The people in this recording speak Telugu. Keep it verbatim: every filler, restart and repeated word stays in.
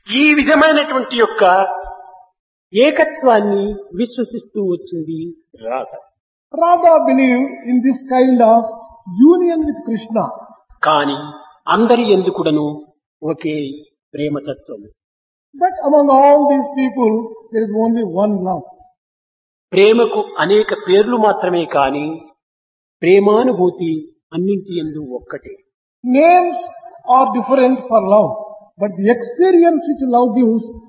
ఈ విధమైనటువంటి యొక్క ఏకత్వాన్ని విశ్వసిస్తూ వచ్చింది Radha. Radha believed in this kind of union with Krishna. కాని అందరి ఎందుకుడను ఒకే ప్రేమతత్వం. But among all these people, there is only one love. ప్రేమకు అనేక పేర్లు మాత్రమే కాని ప్రేమానుభూతి అన్నింటి యందు ఒక్కటే. Names are different for love, but the experience which love gives